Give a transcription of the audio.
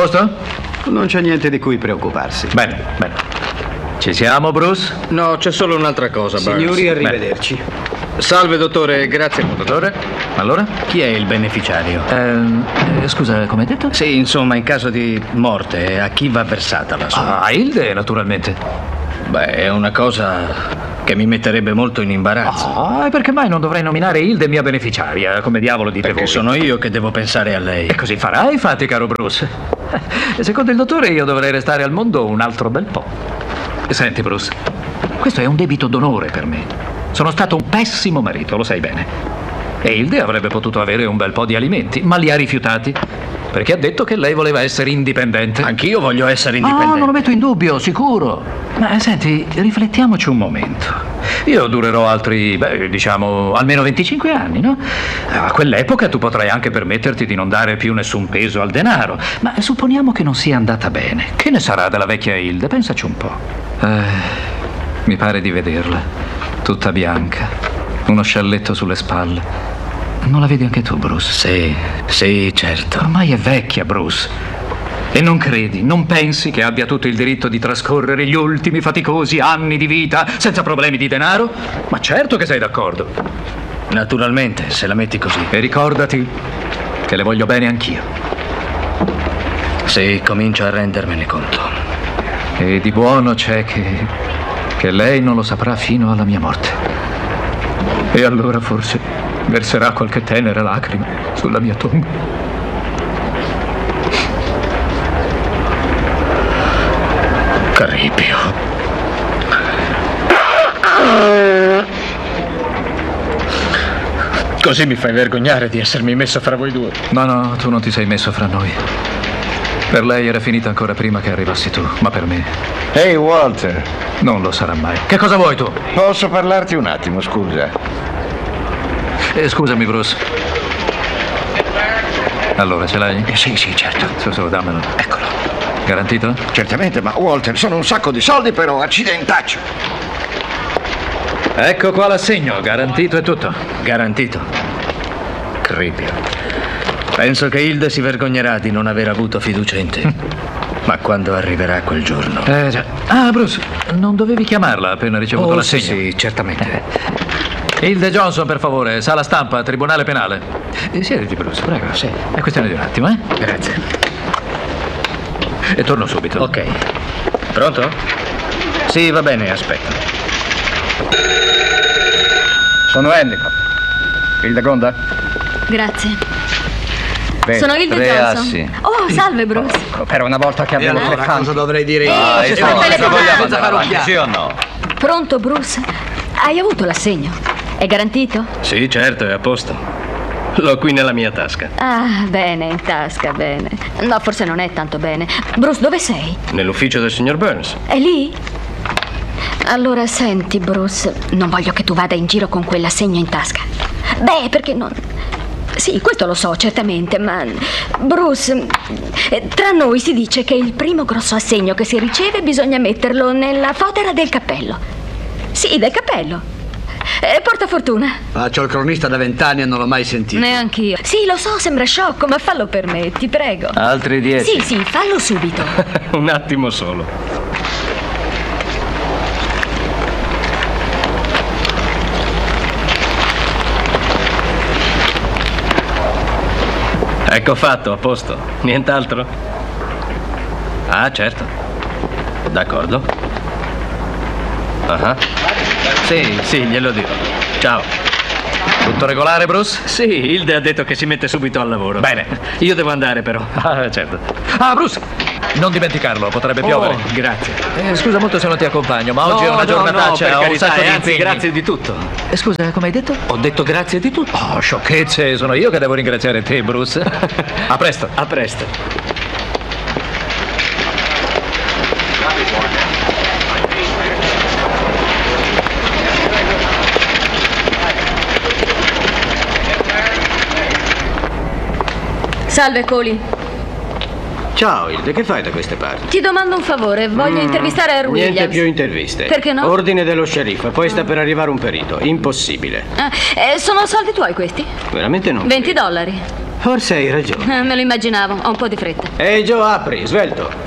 posto? Non c'è niente di cui preoccuparsi. Bene, bene. Ci siamo, Bruce? No, c'è solo un'altra cosa, Burns. Signori, arrivederci. Salve, dottore, grazie. Dottore? Allora? Chi è il beneficiario? Scusa, come hai detto? Sì, insomma, in caso di morte, a chi va versata la somma? A Hilde, naturalmente. Beh, è una cosa che mi metterebbe molto in imbarazzo. E perché mai non dovrei nominare Hilde mia beneficiaria? Come diavolo dite Perché voi? sono io che devo pensare a lei. E così farai, infatti, caro Bruce. Secondo il dottore io dovrei restare al mondo un altro bel po'. Senti, Bruce, questo è un debito d'onore per me. Sono stato un pessimo marito, lo sai bene. E Hilde avrebbe potuto avere un bel po' di alimenti, ma li ha rifiutati. Perché ha detto che lei voleva essere indipendente. Anch'io voglio essere indipendente. No, non lo metto in dubbio, sicuro. Ma senti, riflettiamoci un momento. Io durerò altri, diciamo, almeno 25 anni, no? A quell'epoca tu potrai anche permetterti di non dare più nessun peso al denaro. Ma supponiamo che non sia andata bene. Che ne sarà della vecchia Hilde? Pensaci un po'. Mi pare di vederla, tutta bianca, uno scialletto sulle spalle. Non la vedi anche tu, Bruce? Sì, certo. Ormai è vecchia, Bruce. E non credi, non pensi che abbia tutto il diritto di trascorrere gli ultimi faticosi anni di vita senza problemi di denaro? Ma certo che sei d'accordo. Naturalmente, se la metti così. E ricordati che le voglio bene anch'io. Sì, comincio a rendermene conto. E di buono c'è che lei non lo saprà fino alla mia morte. E allora forse verserà qualche tenera lacrima sulla mia tomba. Caripio. Così mi fai vergognare di essermi messo fra voi due. No, tu non ti sei messo fra noi. Per lei era finita ancora prima che arrivassi tu, ma per me Ehi, Walter. non lo sarà mai. Che cosa vuoi tu? Posso parlarti un attimo, scusa? Scusami, Bruce. Allora, ce l'hai? Sì, certo. Su, dammelo. Eccolo. Garantito? Certamente, ma Walter, sono un sacco di soldi, però accidentaccio. Ecco qua l'assegno, garantito e tutto. Garantito. Cripio. Penso che Hilde si vergognerà di non aver avuto fiducia in te. Ma quando arriverà quel giorno? Già. Ah, Bruce, non dovevi chiamarla appena ricevuto l'assegno? Sì, certamente. Hilde Johnson, per favore, sala stampa, tribunale penale. Siediti, Bruce, prego. Sì. È questione di un attimo, eh? Grazie. E torno subito. Ok. Pronto? Sì, va bene, aspetta. Sono Endicott. Hilda Gonda? Grazie. Beh, Sono Hilde 3 Johnson. assi. Oh, salve Bruce. Per una volta che abbiamo tre fan. Cosa dovrei dire io? Ci fa il telefonato. Senza fare un Sì o no? Pronto Bruce? Hai avuto l'assegno? È garantito? Sì, certo, è a posto. L'ho qui nella mia tasca. Ah, bene, in tasca, bene. No, forse non è tanto bene. Bruce, dove sei? Nell'ufficio del signor Burns. È lì? Allora, senti, Bruce, non voglio che tu vada in giro con quell'assegno in tasca. Beh, perché non... Sì, questo lo so, certamente, ma... Bruce, tra noi si dice che il primo grosso assegno che si riceve bisogna metterlo nella fodera del cappello. Sì, del cappello. Porta fortuna. Faccio il cronista da 20 anni e non l'ho mai sentito. Neanch'io. Sì, lo so, sembra sciocco, ma fallo per me, ti prego. Altri 10. Sì, fallo subito. Un attimo solo. Ecco fatto, a posto. Nient'altro? Ah, certo. D'accordo. Sì, glielo dirò. Ciao. Tutto regolare, Bruce? Sì, Hilde ha detto che si mette subito al lavoro. Bene. Io devo andare, però. Ah, certo. Ah, Bruce, non dimenticarlo, potrebbe piovere. Oh, grazie. Scusa molto se non ti accompagno, ma oggi è una giornataccia, per ho un carità, sacco di anzi, impegni. grazie di tutto. Scusa, come hai detto? Ho detto grazie di tutto. Oh, sciocchezze, sono io che devo ringraziare te, Bruce. A presto. A presto. Salve, Coley. Ciao, Hilde, che fai da queste parti? Ti domando un favore, voglio intervistare Earl Williams. Niente più interviste. Perché no? Ordine dello sceriffo, poi sta per arrivare un perito. Impossibile. Sono soldi tuoi questi? Veramente non. $20. Forse hai ragione. Me lo immaginavo, ho un po' di fretta. Ehi, Joe, apri, svelto.